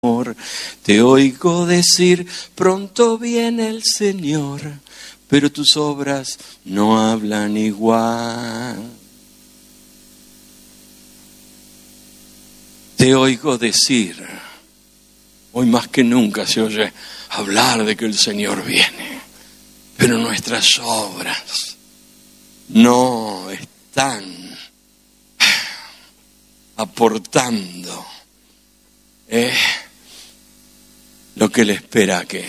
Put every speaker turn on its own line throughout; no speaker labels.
Te oigo decir, pronto viene el Señor, pero tus obras no hablan igual. Te oigo decir, hoy más que nunca se oye hablar de que el Señor viene, pero nuestras obras no están aportando lo que Él espera que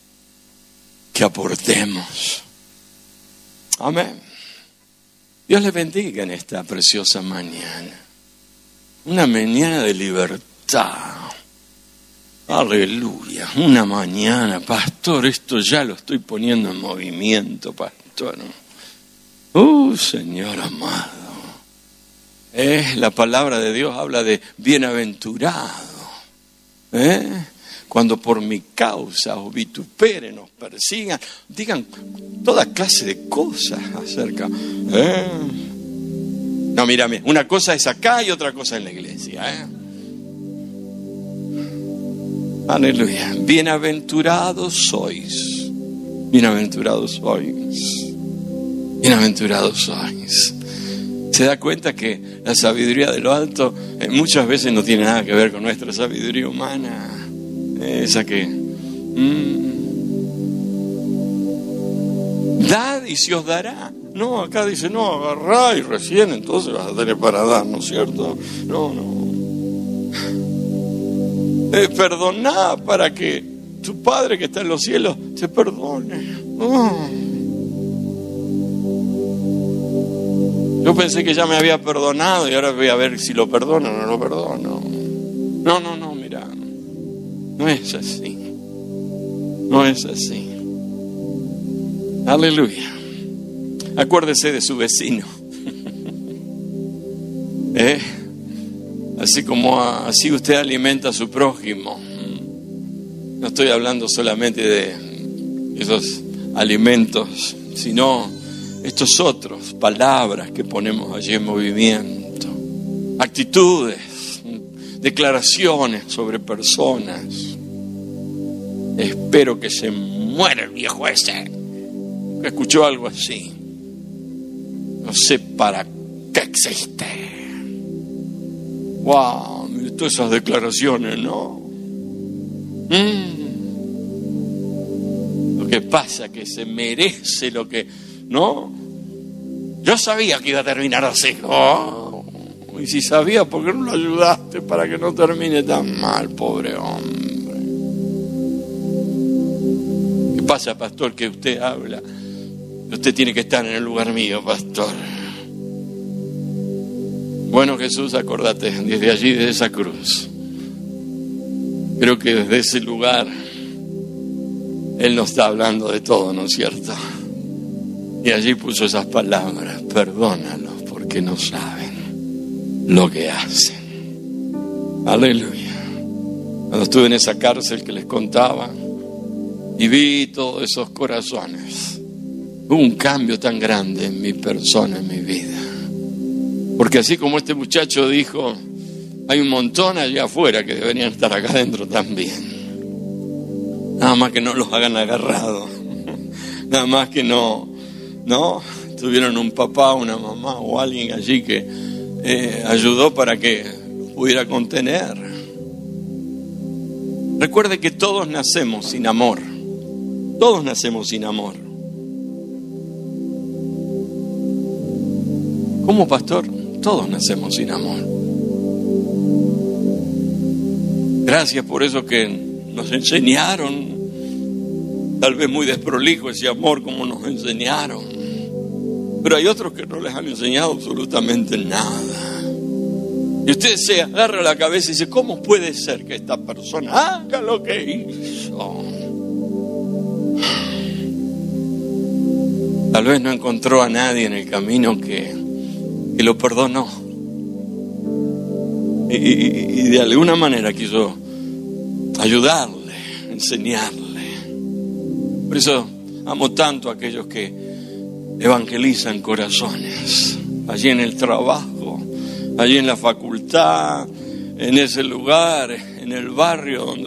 aportemos. Amén. Dios les bendiga en esta preciosa mañana. Una mañana de libertad. Aleluya. Una mañana, pastor, esto ya lo estoy poniendo en movimiento, pastor. Señor amado. La palabra de Dios habla de bienaventurado. Cuando por mi causa os vituperen, os persigan, digan toda clase de cosas acerca. No, mírame, una cosa es acá y otra cosa en la iglesia. Aleluya. Bienaventurados sois. Bienaventurados sois. Bienaventurados sois. Se da cuenta que la sabiduría de lo alto muchas veces no tiene nada que ver con nuestra sabiduría humana. Esa que dad y se os dará. No, acá dice, no, agarrá y recién entonces vas a tener para dar, ¿no es cierto? No. Perdoná para que tu Padre que está en los cielos te perdone. Yo pensé que ya me había perdonado y ahora voy a ver si lo perdono o no lo perdono. No, mira. No es así. No es así. Aleluya. Acuérdese de su vecino. Así usted alimenta a su prójimo. No estoy hablando solamente de esos alimentos, sino estos otros, palabras que ponemos allí en movimiento, actitudes, declaraciones sobre personas. Espero que se muera el viejo ese. Escuchó algo así. No sé para qué existe. Wow, todas esas declaraciones, ¿no? Lo que pasa es que se merece lo que, ¿no? Yo sabía que iba a terminar así. Y si sabía, ¿por qué no lo ayudaste para que no termine tan mal, pobre hombre? ¿Qué pasa, pastor, que usted habla? Usted tiene que estar en el lugar mío, pastor. Bueno, Jesús, acordate, desde allí, desde esa cruz. Creo que desde ese lugar Él nos está hablando de todo, ¿no es cierto? Y allí puso esas palabras: perdónalos porque no saben lo que hacen. Aleluya. Cuando estuve en esa cárcel que les contaba y vi todos esos corazones, hubo un cambio tan grande en mi persona, en mi vida. Porque así como este muchacho dijo, hay un montón allá afuera que deberían estar acá adentro también. Nada más que no los hagan agarrado. Nada más que no tuvieron un papá, una mamá o alguien allí que ayudó para que los pudiera contener. Recuerde que todos nacemos sin amor. Todos nacemos sin amor. ¿Cómo, pastor? Todos nacemos sin amor. Gracias por eso que nos enseñaron, tal vez muy desprolijo ese amor como nos enseñaron. Pero hay otros que no les han enseñado absolutamente nada. Y usted se agarra la cabeza y dice, ¿cómo puede ser que esta persona haga lo que hizo? Tal vez no encontró a nadie en el camino que lo perdonó. Y de alguna manera quiso ayudarle, enseñarle. Por eso amo tanto a aquellos que evangelizan corazones. Allí en el trabajo, allí en la facultad, en ese lugar, en el barrio donde